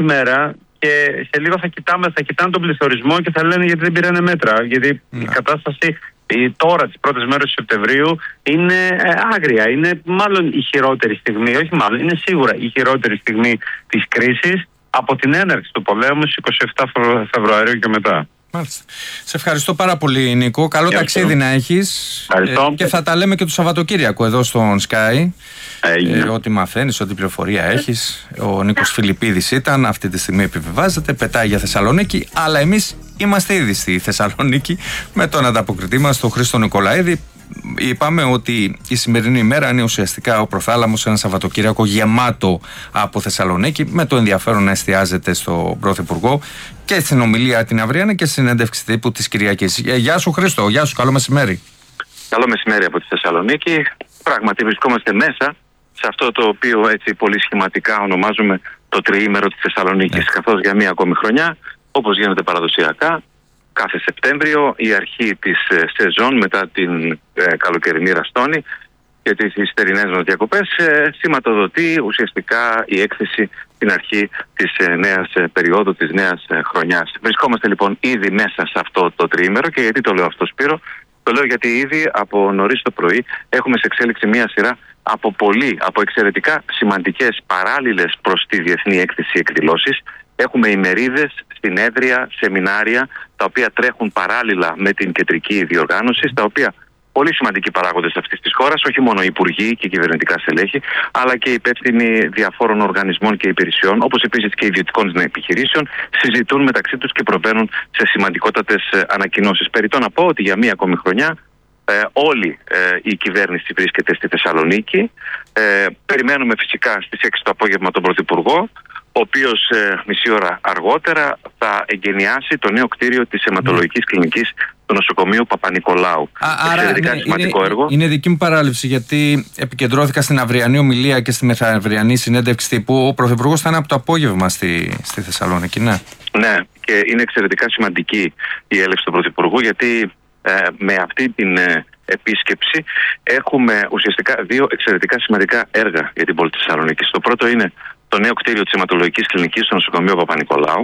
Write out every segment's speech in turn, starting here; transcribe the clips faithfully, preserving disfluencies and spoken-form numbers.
τη μέρα και σε λίγο θα κοιτάμε, θα κοιτάνε τον πληθωρισμό και θα λένε γιατί δεν πήρανε μέτρα. Γιατί ναι. η κατάσταση τώρα, τις πρώτες μέρες του Σεπτεμβρίου, είναι ε, άγρια. Είναι μάλλον η χειρότερη στιγμή, όχι μάλλον, είναι σίγουρα η χειρότερη στιγμή της κρίσης από την έναρξη του πολέμου στις είκοσι επτά Φεβρουαρίου και μετά. Μάλιστα. Σε ευχαριστώ πάρα πολύ, Νίκο. Καλό Ευχαριστώ. ταξίδι να έχεις. Ε, και θα τα λέμε και το Σαββατοκύριακο εδώ στον Sky. Ε, ό,τι μαθαίνεις, ό,τι πληροφορία έχεις. Ο Νίκος Φιλιππίδης ήταν, αυτή τη στιγμή επιβιβάζεται, πετάει για Θεσσαλονίκη. Αλλά εμείς είμαστε ήδη στη Θεσσαλονίκη με τον ανταποκριτή μας, τον Χρήστο Νικολαίδη. Είπαμε ότι η σημερινή ημέρα είναι ουσιαστικά ο προθάλαμος, ένα Σαββατοκύριακο γεμάτο από Θεσσαλονίκη, με το ενδιαφέρον να εστιάζεται στον Πρωθυπουργό και στην ομιλία την αυριανή και στη συνέντευξη τύπου της Κυριακής. Γεια σου Χρήστο, γεια σου, καλό μεσημέρι. Καλό μεσημέρι από τη Θεσσαλονίκη. Πράγματι βρισκόμαστε μέσα σε αυτό το οποίο έτσι πολύ σχηματικά ονομάζουμε το τριήμερο της Θεσσαλονίκης, ναι. καθώς για μία ακόμη χρονιά, όπως γίνεται παραδοσιακά, κάθε Σεπτέμβριο η αρχή της ε, σεζόν μετά την ε, καλοκαιρινή ραστόνη και τις θερινές μας διακοπές ε, σηματοδοτεί ουσιαστικά η έκθεση στην αρχή της ε, νέας ε, περίοδου, της νέας ε, χρονιάς. Βρισκόμαστε λοιπόν ήδη μέσα σε αυτό το τριήμερο και γιατί το λέω αυτό, Σπύρο? Το λέω γιατί ήδη από νωρίς το πρωί έχουμε σε εξέλιξη μία σειρά από πολύ, από εξαιρετικά σημαντικές παράλληλες προς τη διεθνή έκθεση εκδηλώσεις. Έχουμε ημερίδες, συνέδρια, σεμινάρια, τα οποία τρέχουν παράλληλα με την κεντρική διοργάνωση, στα οποία πολύ σημαντικοί παράγοντες αυτής της χώρας, όχι μόνο οι υπουργοί και οι κυβερνητικά στελέχη, αλλά και οι υπεύθυνοι διαφόρων οργανισμών και υπηρεσιών, όπως επίσης και ιδιωτικών επιχειρήσεων, συζητούν μεταξύ τους και προβαίνουν σε σημαντικότατες ανακοινώσεις. Περιττό να πω ότι για μία ακόμη χρονιά ε, όλη ε, η κυβέρνηση βρίσκεται στη Θεσσαλονίκη. Ε, περιμένουμε φυσικά στις έξι το απόγευμα τον Πρωθυπουργό, ο οποίος ε, μισή ώρα αργότερα θα εγκαινιάσει το νέο κτίριο της αιματολογικής κλινικής του νοσοκομείου Παπα-Νικολάου. Εξαιρετικά σημαντικό είναι, έργο. Είναι δική μου παράληψη, γιατί επικεντρώθηκα στην αυριανή ομιλία και στη μεθαυριανή συνέντευξη τύπου. Ο Πρωθυπουργός θα είναι από το απόγευμα στη, στη Θεσσαλονίκη, ναι. Ναι, και είναι εξαιρετικά σημαντική η έλευση του Πρωθυπουργού, γιατί ε, με αυτή την ε, επίσκεψη έχουμε ουσιαστικά δύο εξαιρετικά σημαντικά έργα για την πόλη της Θεσσαλονίκης. Το πρώτο είναι το νέο κτίριο της αιματολογικής κλινικής στο νοσοκομείο Παπα-Νικολάου.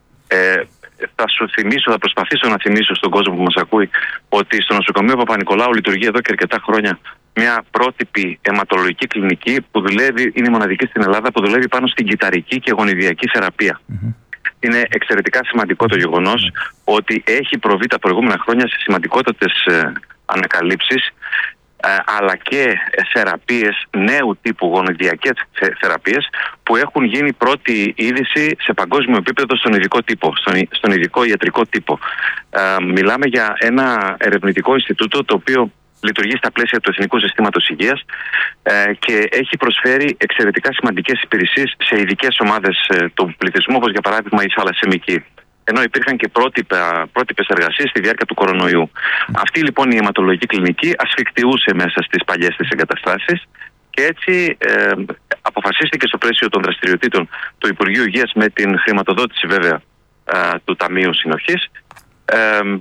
Ε, θα σου θυμίσω, θα προσπαθήσω να θυμίσω στον κόσμο που μας ακούει ότι στο νοσοκομείο Παπα-Νικολάου λειτουργεί εδώ και αρκετά χρόνια μια πρότυπη αιματολογική κλινική που δουλεύει, είναι μοναδική στην Ελλάδα, που δουλεύει πάνω στην κυταρική και γονιδιακή θεραπεία. Mm-hmm. Είναι εξαιρετικά σημαντικό το γεγονός ότι έχει προβεί τα προηγούμενα χρόνια σε σημαντικότατες ε, ανακαλύψεις, αλλά και θεραπείες νέου τύπου, γονιδιακές θεραπείες, που έχουν γίνει πρώτη είδηση σε παγκόσμιο επίπεδο στον ειδικό τύπο, στον, στον ειδικό ιατρικό τύπο. Ε, μιλάμε για ένα ερευνητικό Ινστιτούτο το οποίο λειτουργεί στα πλαίσια του Εθνικού Συστήματος Υγείας ε, και έχει προσφέρει εξαιρετικά σημαντικές υπηρεσίες σε ειδικές ομάδες ε, του πληθυσμού, όπως για παράδειγμα η θαλασσαιμική. Ενώ υπήρχαν και πρότυπες εργασίες στη διάρκεια του κορονοϊού. Mm. Αυτή λοιπόν η αιματολογική κλινική ασφικτιούσε μέσα στις παλιές της εγκαταστάσεις και έτσι ε, αποφασίστηκε στο πλαίσιο των δραστηριοτήτων του Υπουργείου Υγείας, με την χρηματοδότηση βέβαια ε, του Ταμείου Συνοχής, ε,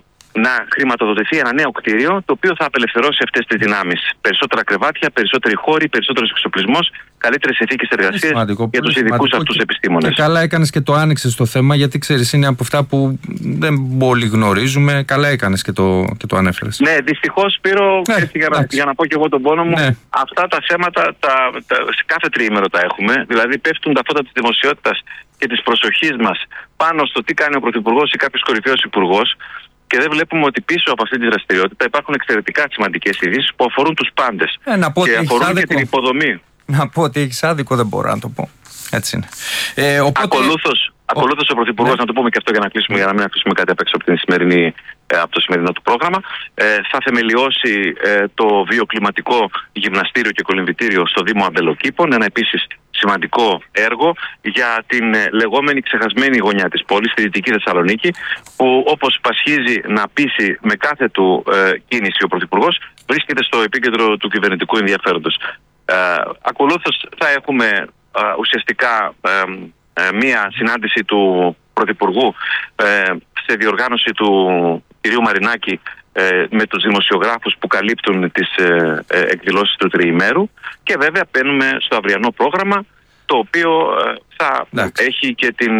να χρηματοδοτηθεί ένα νέο κτίριο το οποίο θα απελευθερώσει αυτές τις δυνάμεις. Περισσότερα κρεβάτια, περισσότεροι χώροι, περισσότερος εξοπλισμός, καλύτερες συνθήκες εργασίας για τους ειδικούς αυτούς επιστήμονες. Και καλά έκανες και το άνοιξες το θέμα, γιατί ξέρεις, είναι από αυτά που δεν πολύ γνωρίζουμε. Καλά έκανες και το, και το ανέφερες. Ναι, δυστυχώς, Σπύρο, ναι, για, να, για να πω και εγώ τον πόνο μου, ναι. αυτά τα θέματα τα, τα, σε κάθε τριήμερο τα έχουμε. Δηλαδή πέφτουν τα φώτα της δημοσιότητας και της προσοχής μας πάνω στο τι κάνει ο Πρωθυπουργός ή κάποιος κορυφαίος υπουργός. Και δεν βλέπουμε ότι πίσω από αυτή τη δραστηριότητα υπάρχουν εξαιρετικά σημαντικές ειδήσεις που αφορούν τους πάντες. Ε, να πω και αφορούν άδικο. Και την υποδομή. Να πω ότι έχεις άδικο, δεν μπορώ να το πω. Έτσι είναι. Ε, οπότε... Ακολούθως, ακολούθως ο Πρωθυπουργός, ναι. να το πούμε και αυτό για να κλείσουμε, για να μην αφήσουμε κάτι απ' έξω από, την σημερινή, από το σημερινό του πρόγραμμα, ε, θα θεμελιώσει ε, το βιοκλιματικό γυμναστήριο και κολυμβητήριο στο Δήμο Αμπελοκήπων, ένα επίσης σημαντικό έργο για την ε, λεγόμενη ξεχασμένη γωνιά της πόλης, στη Δυτική Θεσσαλονίκη, που όπως πασχίζει να πείσει με κάθε του ε, κίνηση ο Πρωθυπουργός, βρίσκεται στο επίκεντρο του κυβερνητικού ενδιαφέροντος. Ε, ακολούθως θα έχουμε ε, ουσιαστικά ε, ε, μία συνάντηση του Πρωθυπουργού ε, σε διοργάνωση του κυρίου Μαρινάκη ε, με τους δημοσιογράφους που καλύπτουν τις ε, ε, εκδηλώσεις του τριημέρου, και βέβαια μπαίνουμε στο αυριανό πρόγραμμα, το οποίο ε, θα Εντάξει. έχει και την